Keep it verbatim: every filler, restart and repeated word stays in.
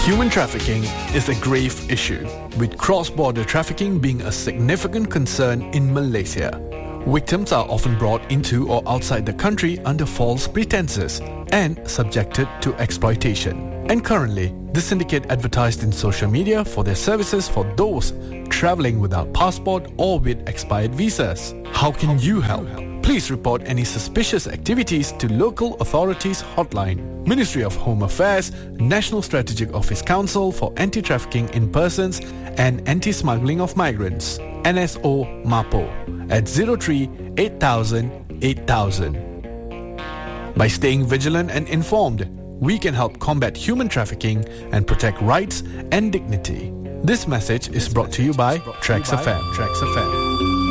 Human trafficking is a grave issue, with cross-border trafficking being a significant concern in Malaysia. Victims are often brought into or outside the country under false pretenses and subjected to exploitation. And currently, the syndicate advertised in social media for their services for those travelling without passport or with expired visas. How can you help? Please report any suspicious activities to local authorities hotline. Ministry of Home Affairs, National Strategic Office Council for Anti-Trafficking in Persons and Anti-Smuggling of Migrants, N S O MAPO, at zero three eight thousand eight thousand. By staying vigilant and informed, we can help combat human trafficking and protect rights and dignity. This message is brought to you by Trax F M. Trax F M.